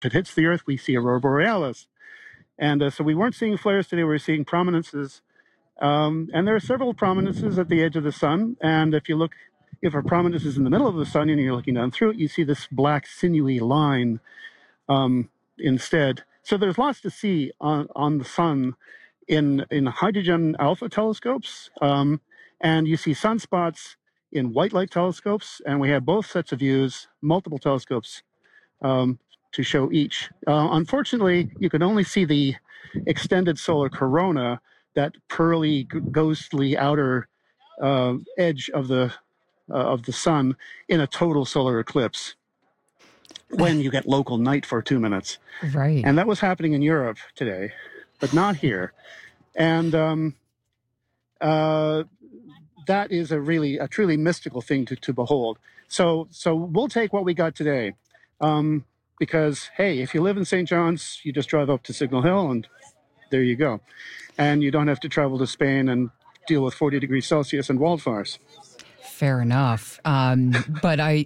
it hits the Earth, we see Aurora Borealis. And so we weren't seeing flares today, we were seeing prominences. And there are several prominences at the edge of the sun. And if a prominence is in the middle of the sun and you're looking down through it, you see this black sinewy line instead. So there's lots to see on the sun in hydrogen alpha telescopes. And you see sunspots in white light telescopes. And we have both sets of views, multiple telescopes to show each. Unfortunately, you can only see the extended solar corona, that pearly, ghostly outer edge of the sun in a total solar eclipse when you get local night for 2 minutes. Right. And that was happening in Europe today, but not here. And that is a truly mystical thing to behold. So we'll take what we got today. Because, hey, if you live in St. John's, you just drive up to Signal Hill and there you go. And you don't have to travel to Spain and deal with 40 degrees Celsius and wildfires. Fair enough. But I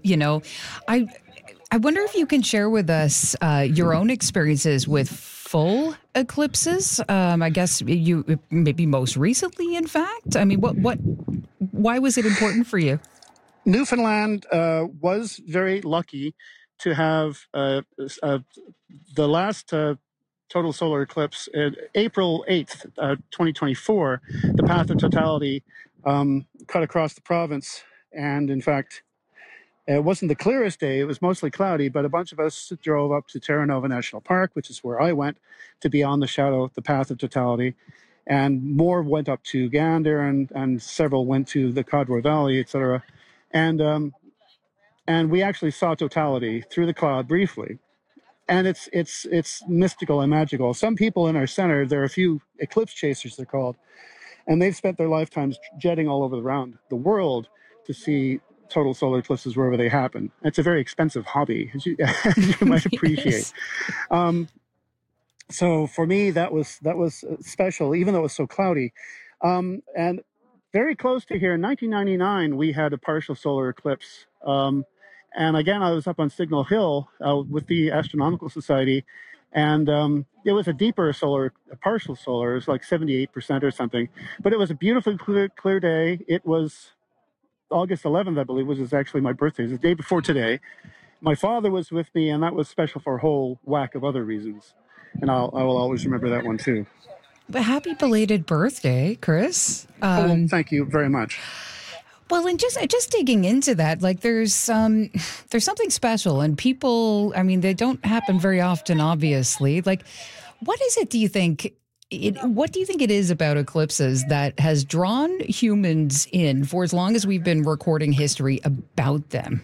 wonder if you can share with us your own experiences with full eclipses. I guess you maybe most recently, in fact. I mean, why was it important for you? Newfoundland was very lucky to have the last total solar eclipse, April 8th, 2024, the path of totality cut across the province. And in fact, it wasn't the clearest day. It was mostly cloudy, but a bunch of us drove up to Terra Nova National Park, which is where I went to be on the path of totality. And more went up to Gander, and several went to the Codroy Valley, etc. And we actually saw totality through the cloud briefly. And it's mystical and magical. Some people in our center, there are a few eclipse chasers, they're called, and they've spent their lifetimes jetting all over around the world to see total solar eclipses wherever they happen. It's a very expensive hobby, as you might appreciate. Yes. So for me, that was special, even though it was so cloudy. And very close to here, in 1999, we had a partial solar eclipse. And again, I was up on Signal Hill with the Astronomical Society, and it was a deeper partial solar. It was like 78% or something. But it was a beautifully clear day. It was August 11th, I believe, which is actually my birthday. It was the day before today. My father was with me, and that was special for a whole whack of other reasons. And I will always remember that one, too. But happy belated birthday, Chris. Well, thank you very much. Well, and just digging into that, like there's something special, and people, I mean, they don't happen very often, obviously. Like, what is it, do you think? What do you think it is about eclipses that has drawn humans in for as long as we've been recording history about them?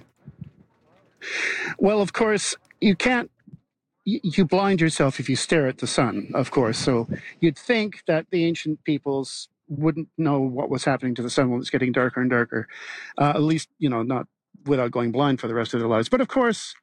Well, of course, you blind yourself if you stare at the sun, of course. So you'd think that the ancient peoples wouldn't know what was happening to the sun when it was getting darker and darker, at least, not without going blind for the rest of their lives. But of course,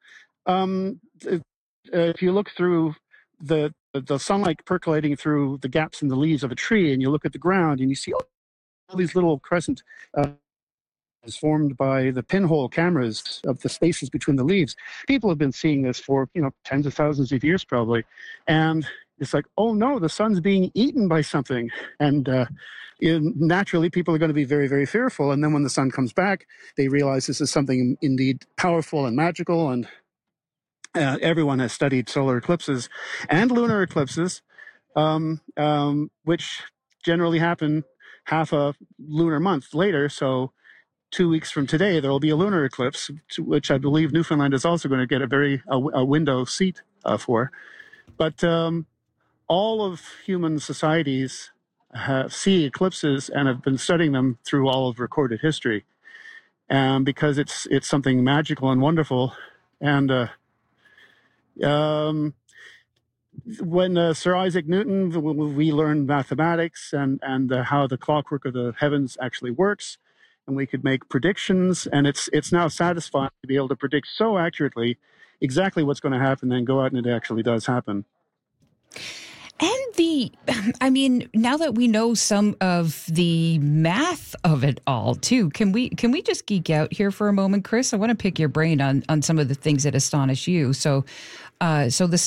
if you look through the sunlight percolating through the gaps in the leaves of a tree, and you look at the ground and you see all these little crescent is formed by the pinhole cameras of the spaces between the leaves. People have been seeing this for, tens of thousands of years probably. And it's like, oh no, the sun's being eaten by something. And naturally, people are going to be very, very fearful. And then when the sun comes back, they realize this is something indeed powerful and magical. And everyone has studied solar eclipses and lunar eclipses, which generally happen half a lunar month later. So 2 weeks from today, there will be a lunar eclipse, which I believe Newfoundland is also going to get a window seat for. But all of human societies see eclipses and have been studying them through all of recorded history, because it's something magical and wonderful. And when Sir Isaac Newton, we learned mathematics and how the clockwork of the heavens actually works, and we could make predictions. And it's now satisfying to be able to predict so accurately exactly what's going to happen, and go out and it actually does happen. And now that we know some of the math of it all too, can we just geek out here for a moment, Chris? I want to pick your brain on some of the things that astonish you. So So the